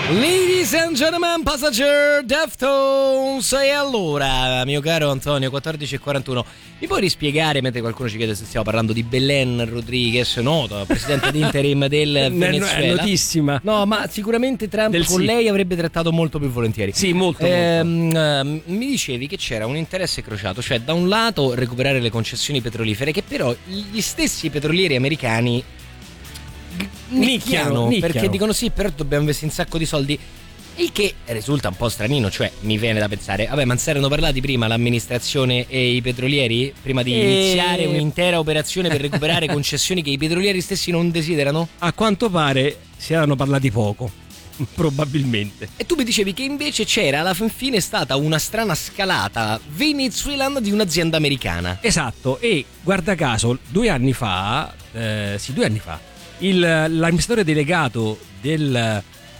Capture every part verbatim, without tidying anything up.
Ladies and gentlemen, passenger, Deftones. E allora, mio caro Antonio, quattordici e quarantuno, mi puoi rispiegare, mentre qualcuno ci chiede se stiamo parlando di Belén Rodriguez, noto presidente d'interim del Venezuela? È notissima. No, ma sicuramente Trump Del con sì. lei avrebbe trattato molto più volentieri. Sì, molto, Ehm, molto. ehm, Mi dicevi che c'era un interesse crociato, cioè da un lato recuperare le concessioni petrolifere, che però gli stessi petrolieri americani nicchiano, nicchiano. perché dicono sì, però dobbiamo investire un sacco di soldi, il che risulta un po' stranino. Cioè mi viene da pensare, vabbè, ma non si erano parlati prima l'amministrazione e i petrolieri prima di E... iniziare un'intera operazione per recuperare concessioni che i petrolieri stessi non desiderano? A quanto pare si erano parlati poco, probabilmente. E tu mi dicevi che invece c'era alla fin fine stata una strana scalata venezuelana di un'azienda americana. Esatto, e guarda caso due anni fa, eh, sì due anni fa, il, l'amministratore delegato del,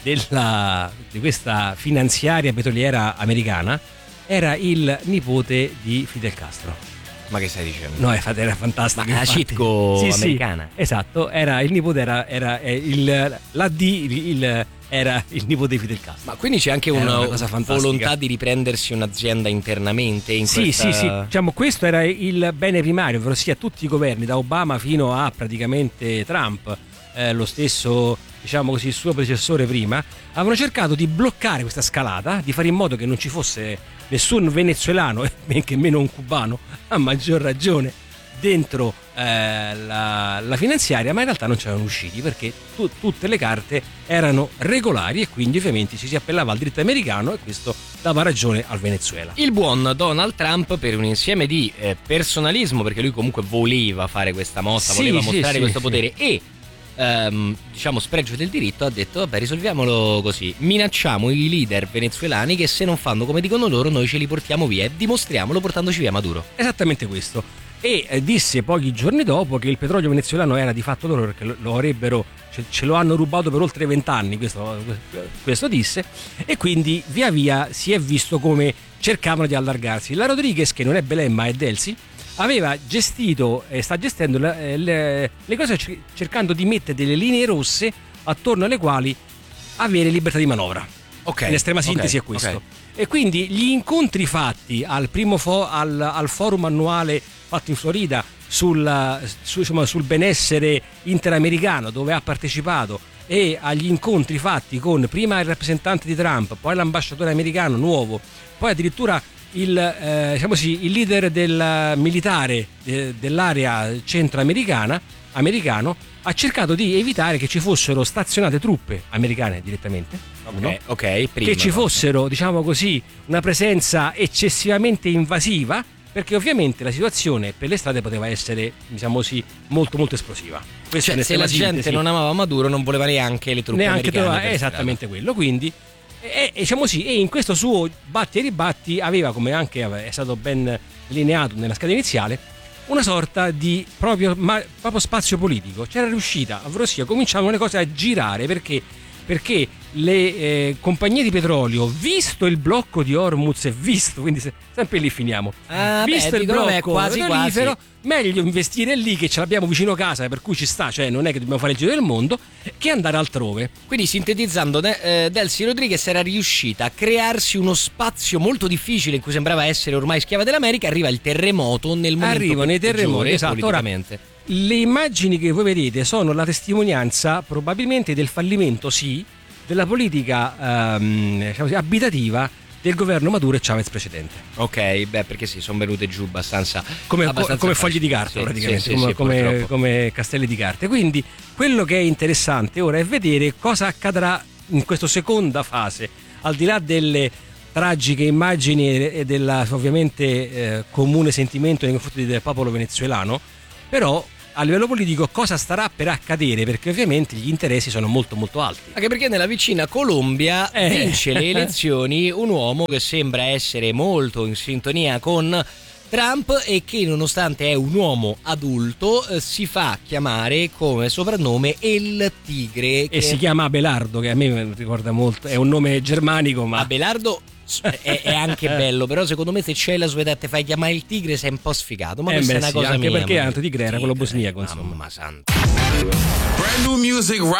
della, di questa finanziaria petroliera americana era il nipote di Fidel Castro. Ma che stai dicendo? No, era fantastico. Ma la infatti. Citco sì, americana. Sì, esatto, era il nipote, era, era eh, il, l'A D, il, era il nipote di Fidel Castro. Ma quindi c'è anche una, una cosa fantastica. volontà di riprendersi un'azienda internamente in Sì, questa... sì, sì, diciamo questo era il bene primario, ovvero sia tutti i governi, da Obama fino a praticamente Trump, eh, lo stesso, diciamo così, il suo predecessore prima, avevano cercato di bloccare questa scalata, di fare in modo che non ci fosse nessun venezuelano e men che meno un cubano, a maggior ragione, dentro eh, la, la finanziaria, ma in realtà non c'erano usciti perché tu, tutte le carte erano regolari e quindi ovviamente ci si appellava al diritto americano e questo dava ragione al Venezuela. Il buon Donald Trump, per un insieme di eh, personalismo, perché lui comunque voleva fare questa mossa, Sì, voleva sì, mostrare sì, questo sì. potere e ehm, diciamo spregio del diritto, ha detto vabbè, risolviamolo così, minacciamo i leader venezuelani che se non fanno come dicono loro noi ce li portiamo via e dimostriamolo portandoci via Maduro. Esattamente questo. E eh, disse pochi giorni dopo che il petrolio venezuelano era di fatto loro perché lo, lo avrebbero, ce, ce lo hanno rubato per oltre vent'anni, questo, questo disse, e quindi via via si è visto come cercavano di allargarsi. La Rodriguez, che non è Belén ma è Delsi, aveva gestito e sta gestendo le, le, le cose cercando di mettere delle linee rosse attorno alle quali avere libertà di manovra. Ok. In estrema sintesi okay, è questo. okay. E quindi gli incontri fatti al primo fo- al, al forum annuale fatto in Florida sul, su, insomma, sul benessere interamericano, dove ha partecipato, e agli incontri fatti con prima il rappresentante di Trump, poi l'ambasciatore americano nuovo, poi addirittura il, eh, diciamo così, il leader del militare eh, dell'area centroamericana americano, ha cercato di evitare che ci fossero stazionate truppe americane direttamente, uno, Ok, ok, prima, che ci fossero, diciamo così, una presenza eccessivamente invasiva, perché ovviamente la situazione per le strade poteva essere, diciamo così, molto molto esplosiva. Questa cioè, è se la sintesi. gente non amava Maduro non voleva neanche le truppe neanche americane trovava, per è esattamente quello, quindi e, e, diciamo sì, e in questo suo batti e ribatti aveva, come anche è stato ben delineato nella scheda iniziale, una sorta di proprio, ma, proprio spazio politico. C'era riuscita, ovvero sia, cominciavano le cose a girare perché perché le eh, compagnie di petrolio, visto il blocco di Hormuz e visto, quindi se, sempre lì finiamo, Ah, visto beh, il dicono, blocco beh, quasi, petrolifero, quasi. meglio investire lì che ce l'abbiamo vicino casa, per cui ci sta, cioè non è che dobbiamo fare il giro del mondo, che andare altrove. Quindi sintetizzando, eh, Delcy Rodriguez era riuscita a crearsi uno spazio molto difficile in cui sembrava essere ormai schiava dell'America. Arriva il terremoto nel momento Arrivano i terremoti, peggiore, esatto. Ora, politicamente. le immagini che voi vedete sono la testimonianza probabilmente del fallimento, sì, della politica ehm, diciamo così, abitativa del governo Maduro e Chavez precedente. Ok, beh, perché sì, sono venute giù abbastanza come, abbastanza come facili. fogli di carta, sì, praticamente, sì, sì, come, sì, come, come castelli di carte. Quindi quello che è interessante ora è vedere cosa accadrà in questa seconda fase, al di là delle tragiche immagini e della ovviamente eh, comune sentimento nei confronti del popolo venezuelano, però a livello politico cosa starà per accadere, perché ovviamente gli interessi sono molto molto alti. Anche perché nella vicina Colombia eh. vince le elezioni un uomo che sembra essere molto in sintonia con Trump e che, nonostante è un uomo adulto, eh, si fa chiamare come soprannome El Tigre. E che... si chiama Abelardo, che a me ricorda molto, è un nome germanico, ma Abelardo è, è anche bello, però secondo me se c'è la sua età te fai chiamare il tigre sei un po' sfigato, ma eh questa beh, è una sì, cosa anche mia, perché ma... Anto Tigre era quello bosniaco, insomma. Mamma santa. Brand new music right